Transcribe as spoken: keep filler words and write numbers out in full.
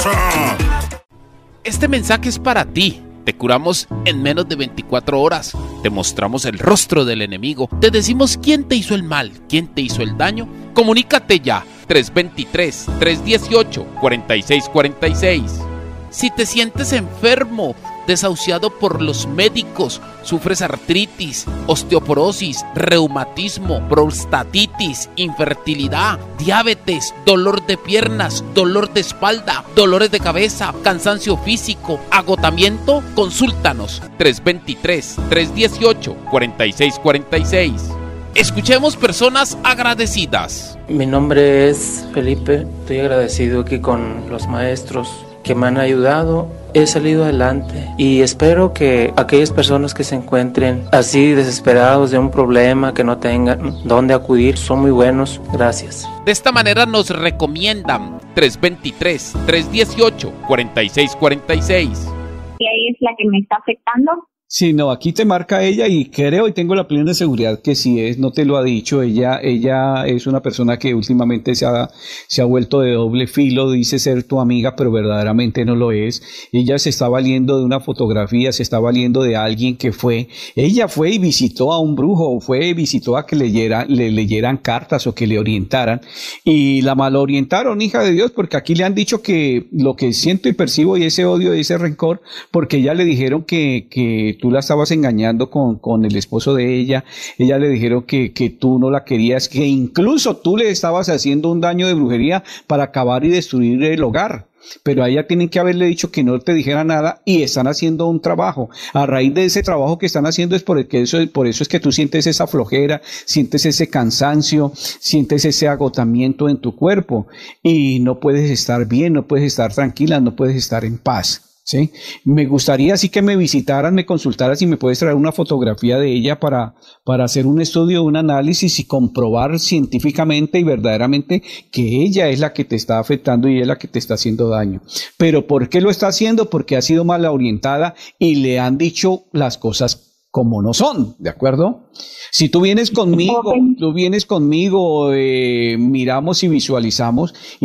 Este mensaje es para ti. Te curamos en menos de veinticuatro horas. Te mostramos el rostro del enemigo. Te decimos quién te hizo el mal, quién te hizo el daño. Comunícate ya. tres dos tres, tres uno ocho, cuatro seis cuatro seis. Si te sientes enfermo, desahuciado por los médicos, sufres artritis, osteoporosis, reumatismo, prostatitis, infertilidad, diabetes, dolor de piernas, dolor de espalda, dolores de cabeza, cansancio físico, agotamiento, consúltanos. tres dos tres, tres uno ocho, cuatro seis cuatro seis. Escuchemos personas agradecidas. Mi nombre es Felipe, estoy agradecido aquí con los maestros que me han ayudado. He salido adelante y espero que aquellas personas que se encuentren así desesperados de un problema, que no tengan dónde acudir, son muy buenos. Gracias. De esta manera nos recomiendan tres dos tres, tres uno ocho, cuatro seis cuatro seis. Y ahí es la que me está afectando. Sí, no, aquí te marca ella y creo y tengo la plena seguridad que sí es, no te lo ha dicho, ella ella es una persona que últimamente se ha, se ha vuelto de doble filo, dice ser tu amiga, pero verdaderamente no lo es. Ella se está valiendo de una fotografía, se está valiendo de alguien que fue, ella fue y visitó a un brujo, fue y visitó a que leyera, le leyeran cartas o que le orientaran y la malorientaron, hija de Dios, porque aquí le han dicho que lo que siento y percibo y ese odio y ese rencor, porque ya le dijeron que, que tú la estabas engañando con, con el esposo de ella, ella le dijeron que, que tú no la querías, que incluso tú le estabas haciendo un daño de brujería para acabar y destruir el hogar. Pero a ella tienen que haberle dicho que no te dijera nada y están haciendo un trabajo. A raíz de ese trabajo que están haciendo es por, el que eso, por eso es que tú sientes esa flojera, sientes ese cansancio, sientes ese agotamiento en tu cuerpo y no puedes estar bien, no puedes estar tranquila, no puedes estar en paz. ¿Sí? Me gustaría así que me visitaras, me consultaras y me puedes traer una fotografía de ella para, para hacer un estudio, un análisis y comprobar científicamente y verdaderamente que ella es la que te está afectando y ella es la que te está haciendo daño. Pero ¿por qué lo está haciendo? Porque ha sido mal orientada y le han dicho las cosas como no son, ¿de acuerdo? Si tú vienes conmigo, tú vienes conmigo, eh, miramos y visualizamos